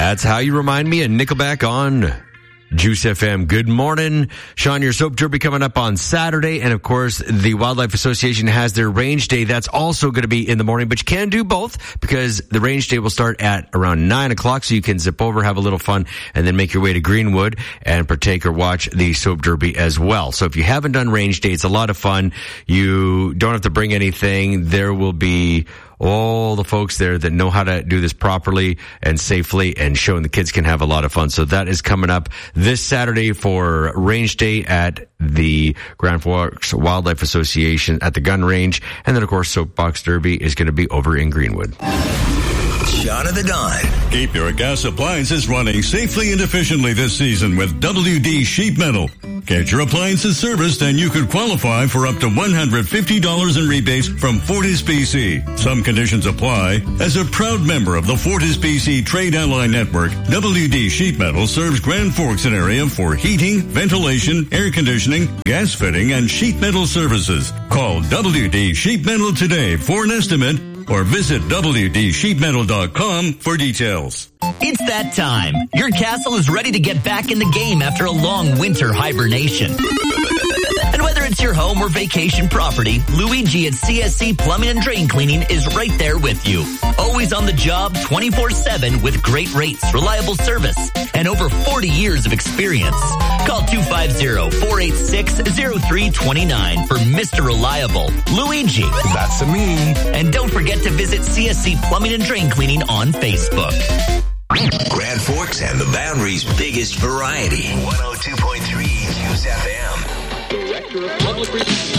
That's How You Remind Me, and Nickelback on Juice FM. Good morning. Sean, your soap derby coming up on Saturday. And of course, the Wildlife Association has their range day. That's also going to be in the morning, but you can do both because the range day will start at around 9 o'clock. So you can zip over, have a little fun, and then make your way to Greenwood and partake or watch the soap derby as well. So if you haven't done range day, it's a lot of fun. You don't have to bring anything. There will be all the folks there that know how to do this properly and safely, and showing the kids can have a lot of fun. So that is coming up this Saturday for Range Day at the Grand Forks Wildlife Association at the gun range. And then, of course, Soapbox Derby is going to be over in Greenwood. Shot of the Dawn. Keep your gas appliances running safely and efficiently this season with WD Sheet Metal. Get your appliances serviced and you could qualify for up to $150 in rebates from Fortis BC. Some conditions apply. As a proud member of the Fortis BC Trade Ally Network, WD Sheet Metal serves Grand Forks and area for heating, ventilation, air conditioning, gas fitting, and sheet metal services. Call WD Sheet Metal today for an estimate or visit WDSheetMetal.com for details. It's that time. Your castle is ready to get back in the game after a long winter hibernation. And whether it's your home or vacation property, Luigi at CSC Plumbing and Drain Cleaning is right there with you. Always on the job 24/7 with great rates, reliable service, and over 40 years of experience. Call 250-486-0329 for Mr. Reliable, Luigi. That's me. And don't forget to visit CSC Plumbing and Drain Cleaning on Facebook. Grand Forks and the Boundary's biggest variety. 102.3 Juice FM. Director of Public Relations.